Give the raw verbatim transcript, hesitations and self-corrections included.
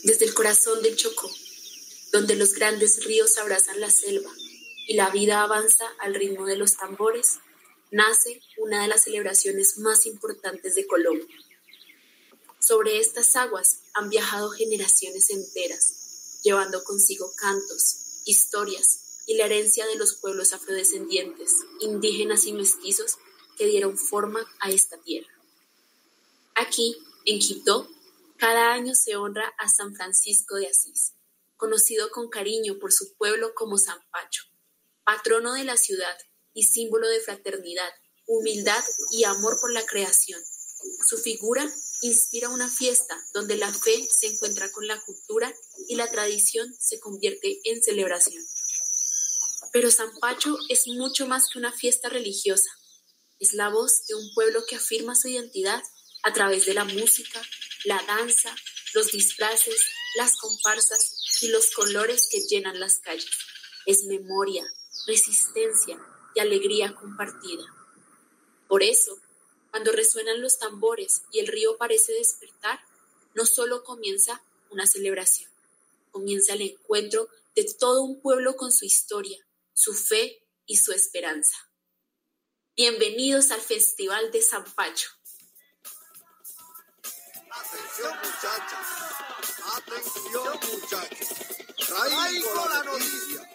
Desde el corazón del Chocó, donde los grandes ríos abrazan la selva y la vida avanza al ritmo de los tambores, nace una de las celebraciones más importantes de Colombia. Sobre estas aguas han viajado generaciones enteras, llevando consigo cantos, historias y la herencia de los pueblos afrodescendientes, indígenas y mestizos que dieron forma a esta tierra. Aquí, en Quibdó, cada año se honra a San Francisco de Asís, conocido con cariño por su pueblo como San Pacho, patrono de la ciudad y símbolo de fraternidad, humildad y amor por la creación. Su figura inspira una fiesta donde la fe se encuentra con la cultura y la tradición se convierte en celebración. Pero San Pacho es mucho más que una fiesta religiosa. Es la voz de un pueblo que afirma su identidad a través de la música, la danza, los disfraces, las comparsas y los colores que llenan las calles. Es memoria, resistencia y alegría compartida. Por eso, cuando resuenan los tambores y el río parece despertar, no solo comienza una celebración, comienza el encuentro de todo un pueblo con su historia, su fe y su esperanza. Bienvenidos al Festival de San Pacho. Atención muchachas, atención muchachos, traigo la noticia.